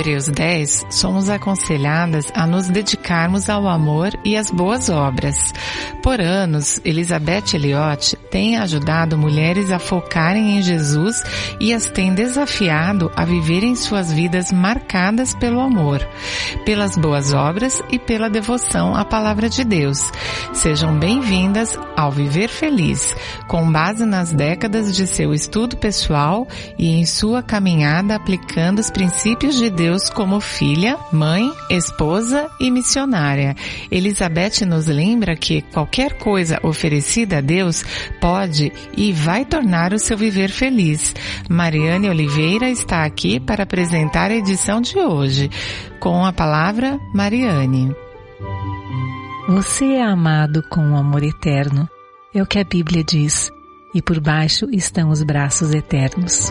Hebreus 10, somos aconselhadas a nos dedicarmos ao amor e às boas obras. Por anos, Elizabeth Elliot tem ajudado mulheres a focarem em Jesus e as tem desafiado a viverem suas vidas marcadas pelo amor, pelas boas obras e pela devoção à palavra de Deus. Sejam bem-vindas ao Viver Feliz, com base nas décadas de seu estudo pessoal e em sua caminhada aplicando os princípios de Deus como filha, mãe, esposa e missionária. Elizabeth nos lembra que qualquer coisa oferecida a Deus pode e vai tornar o seu viver feliz. Mariane Oliveira está aqui para apresentar a edição de hoje. Com a palavra, Mariane. Você é amado com um amor eterno, é o que a Bíblia diz, e por baixo estão os braços eternos.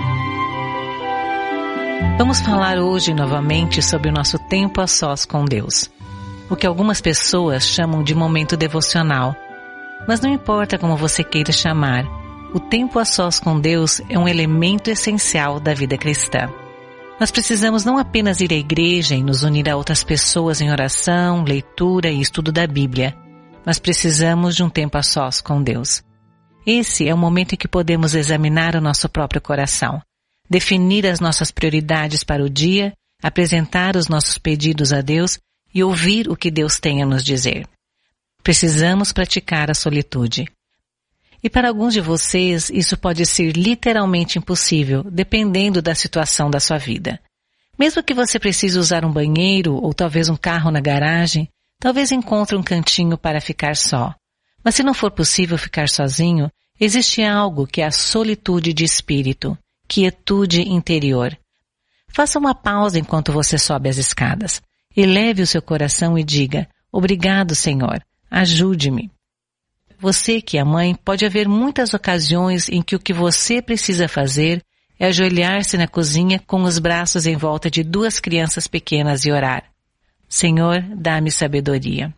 Vamos falar hoje novamente sobre o nosso tempo a sós com Deus, o que algumas pessoas chamam de momento devocional. Mas não importa como você queira chamar, o tempo a sós com Deus é um elemento essencial da vida cristã. Nós precisamos não apenas ir à igreja e nos unir a outras pessoas em oração, leitura e estudo da Bíblia, mas precisamos de um tempo a sós com Deus. Esse é o momento em que podemos examinar o nosso próprio coração, definir as nossas prioridades para o dia, apresentar os nossos pedidos a Deus e ouvir o que Deus tem a nos dizer. Precisamos praticar a solitude. E para alguns de vocês, isso pode ser literalmente impossível, dependendo da situação da sua vida. Mesmo que você precise usar um banheiro ou talvez um carro na garagem, talvez encontre um cantinho para ficar só. Mas se não for possível ficar sozinho, existe algo que é a solitude de espírito, quietude interior. Faça uma pausa enquanto você sobe as escadas. Eleve o seu coração e diga: obrigado, Senhor, ajude-me. Você que é mãe, pode haver muitas ocasiões em que o que você precisa fazer é ajoelhar-se na cozinha com os braços em volta de duas crianças pequenas e orar: Senhor, dá-me sabedoria.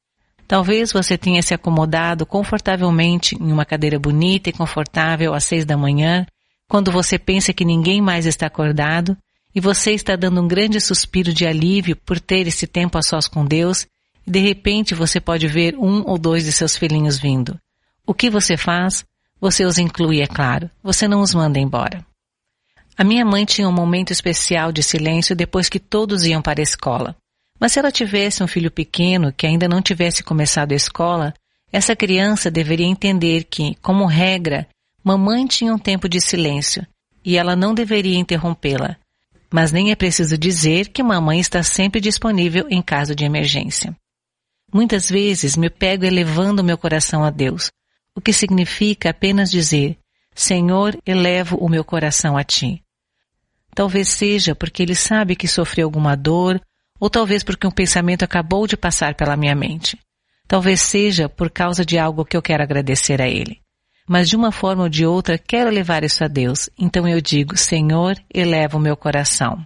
Talvez você tenha se acomodado confortavelmente em uma cadeira bonita e confortável às 6 da manhã, quando você pensa que ninguém mais está acordado e você está dando um grande suspiro de alívio por ter esse tempo a sós com Deus, e de repente você pode ver 1 ou 2 de seus filhinhos vindo. O que você faz? Você os inclui, é claro. Você não os manda embora. A minha mãe tinha um momento especial de silêncio depois que todos iam para a escola. Mas se ela tivesse um filho pequeno que ainda não tivesse começado a escola, essa criança deveria entender que, como regra, mamãe tinha um tempo de silêncio e ela não deveria interrompê-la. Mas nem é preciso dizer que mamãe está sempre disponível em caso de emergência. Muitas vezes me pego elevando meu coração a Deus, o que significa apenas dizer: Senhor, elevo o meu coração a Ti. Talvez seja porque Ele sabe que sofri alguma dor, ou talvez porque um pensamento acabou de passar pela minha mente. Talvez seja por causa de algo que eu quero agradecer a Ele. Mas de uma forma ou de outra quero levar isso a Deus, então eu digo: Senhor, eleva o meu coração.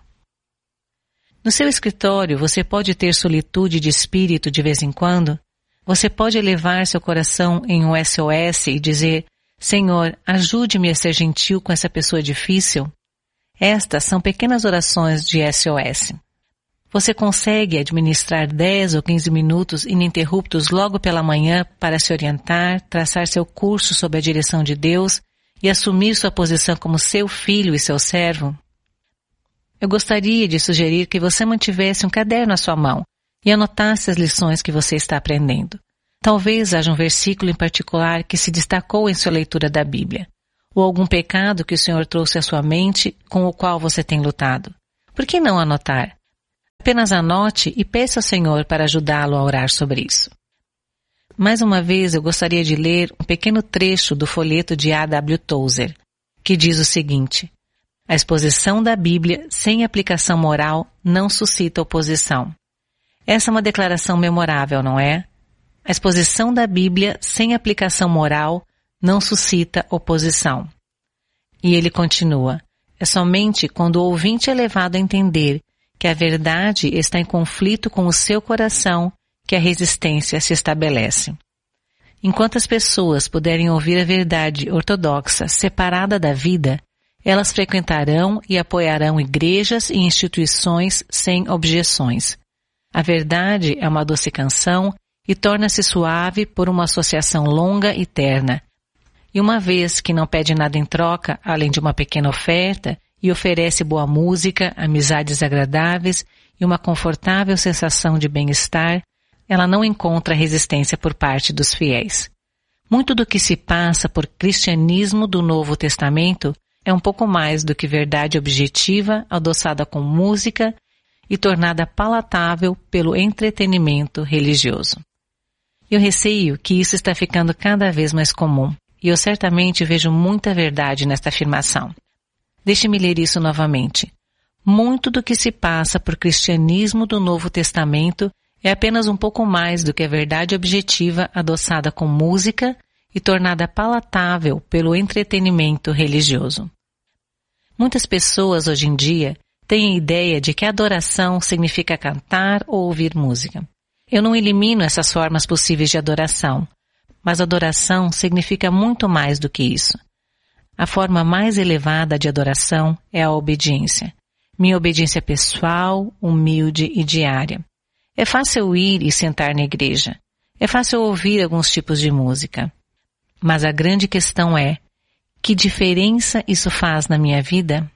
No seu escritório, você pode ter solitude de espírito de vez em quando? Você pode elevar seu coração em um SOS e dizer: Senhor, ajude-me a ser gentil com essa pessoa difícil? Estas são pequenas orações de SOS. Você consegue administrar 10 ou 15 minutos ininterruptos logo pela manhã para se orientar, traçar seu curso sob a direção de Deus e assumir sua posição como seu filho e seu servo? Eu gostaria de sugerir que você mantivesse um caderno à sua mão e anotasse as lições que você está aprendendo. Talvez haja um versículo em particular que se destacou em sua leitura da Bíblia, ou algum pecado que o Senhor trouxe à sua mente com o qual você tem lutado. Por que não anotar? Apenas anote e peça ao Senhor para ajudá-lo a orar sobre isso. Mais uma vez eu gostaria de ler um pequeno trecho do folheto de A.W. Tozer, que diz o seguinte: a exposição da Bíblia sem aplicação moral não suscita oposição. Essa é uma declaração memorável, não é? A exposição da Bíblia sem aplicação moral não suscita oposição. E ele continua: é somente quando o ouvinte é levado a entender que a verdade está em conflito com o seu coração que a resistência se estabelece. Enquanto as pessoas puderem ouvir a verdade ortodoxa separada da vida, Elas frequentarão e apoiarão igrejas e instituições sem objeções. A verdade é uma doce canção e torna-se suave por uma associação longa e terna. E uma vez que não pede nada em troca, além de uma pequena oferta, e oferece boa música, amizades agradáveis e uma confortável sensação de bem-estar, ela não encontra resistência por parte dos fiéis. Muito do que se passa por cristianismo do Novo Testamento é um pouco mais do que verdade objetiva, adoçada com música e tornada palatável pelo entretenimento religioso. Eu receio que isso está ficando cada vez mais comum, e eu certamente vejo muita verdade nesta afirmação. Deixe-me ler isso novamente. Muito do que se passa por cristianismo do Novo Testamento é apenas um pouco mais do que a verdade objetiva adoçada com música e tornada palatável pelo entretenimento religioso. Muitas pessoas hoje em dia têm a ideia de que adoração significa cantar ou ouvir música. Eu não elimino essas formas possíveis de adoração, mas adoração significa muito mais do que isso. A forma mais elevada de adoração é a obediência. Minha obediência pessoal, humilde e diária. É fácil ir e sentar na igreja. É fácil ouvir alguns tipos de música. Mas a grande questão é, que diferença isso faz na minha vida?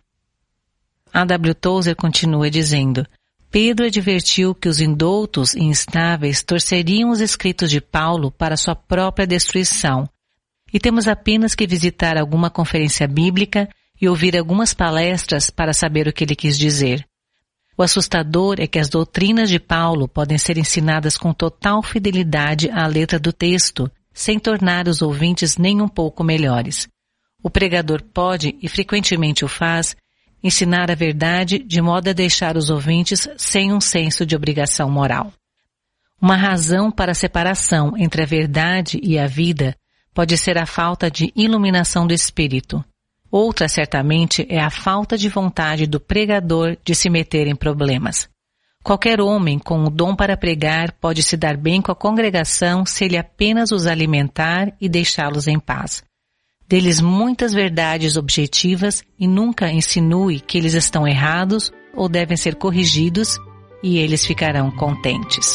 A.W. Tozer continua dizendo, Pedro advertiu que os indoutos e instáveis torceriam os escritos de Paulo para sua própria destruição, e temos apenas que visitar alguma conferência bíblica e ouvir algumas palestras para saber o que ele quis dizer. O assustador é que as doutrinas de Paulo podem ser ensinadas com total fidelidade à letra do texto, sem tornar os ouvintes nem um pouco melhores. O pregador pode, e frequentemente o faz, ensinar a verdade de modo a deixar os ouvintes sem um senso de obrigação moral. Uma razão para a separação entre a verdade e a vida pode ser a falta de iluminação do espírito. Outra, certamente, é a falta de vontade do pregador de se meter em problemas. Qualquer homem com o dom para pregar pode se dar bem com a congregação se ele apenas os alimentar e deixá-los em paz. Dê-lhes muitas verdades objetivas e nunca insinue que eles estão errados ou devem ser corrigidos e eles ficarão contentes.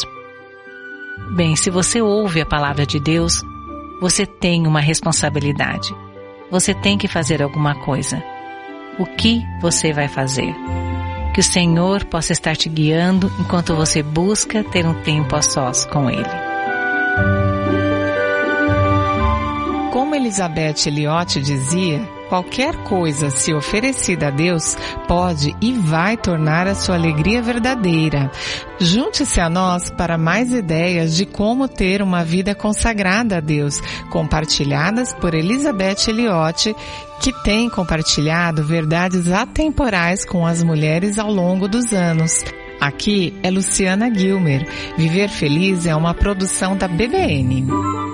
Bem, se você ouve a palavra de Deus, você tem uma responsabilidade. Você tem que fazer alguma coisa. O que você vai fazer? Que o Senhor possa estar te guiando enquanto você busca ter um tempo a sós com Ele. Como Elizabeth Elliot dizia, qualquer coisa, se oferecida a Deus, pode e vai tornar a sua alegria verdadeira. Junte-se a nós para mais ideias de como ter uma vida consagrada a Deus, compartilhadas por Elizabeth Elliot, que tem compartilhado verdades atemporais com as mulheres ao longo dos anos. Aqui é Luciana Gilmer. Viver Feliz é uma produção da BBN.